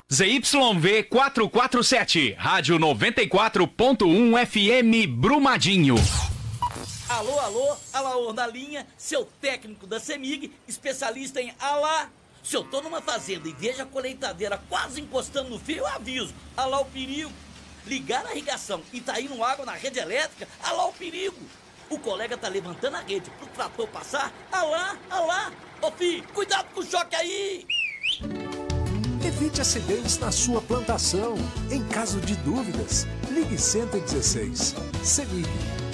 ZYV 447, Rádio 94.1 FM Brumadinho. Alô, Alaor na linha, seu técnico da CEMIG, especialista em alá. Se eu tô numa fazenda e vejo a colheitadeira quase encostando no fio, eu aviso. Alá o perigo. Ligar a irrigação e tá indo água na rede elétrica, alá o perigo. O colega tá levantando a rede pro trator passar, alá. Ô filho, cuidado com o choque aí. Evite acidentes na sua plantação. Em caso de dúvidas, ligue 116. CEMIG.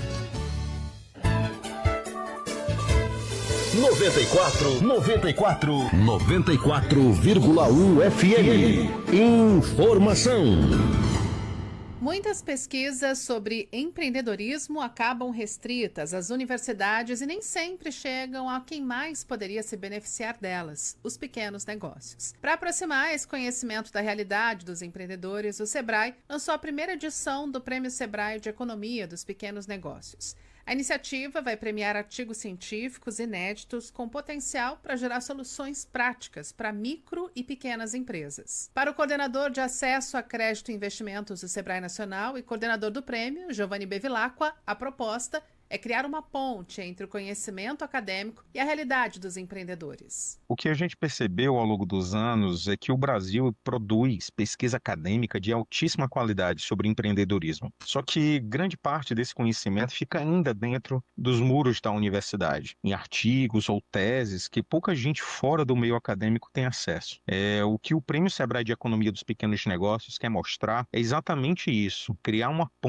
94,1 FM. Informação. Muitas pesquisas sobre empreendedorismo acabam restritas às universidades e nem sempre chegam a quem mais poderia se beneficiar delas, os pequenos negócios. Para aproximar esse conhecimento da realidade dos empreendedores, o Sebrae lançou a primeira edição do Prêmio Sebrae de Economia dos Pequenos Negócios. A iniciativa vai premiar artigos científicos inéditos com potencial para gerar soluções práticas para micro e pequenas empresas. Para o coordenador de acesso a crédito e investimentos do Sebrae Nacional e coordenador do prêmio, Giovanni Bevilacqua, a proposta é criar uma ponte entre o conhecimento acadêmico e a realidade dos empreendedores. O que a gente percebeu ao longo dos anos é que o Brasil produz pesquisa acadêmica de altíssima qualidade sobre empreendedorismo. Só que grande parte desse conhecimento fica ainda dentro dos muros da universidade, em artigos ou teses que pouca gente fora do meio acadêmico tem acesso. O que o Prêmio Sebrae de Economia dos Pequenos Negócios quer mostrar é exatamente isso, criar uma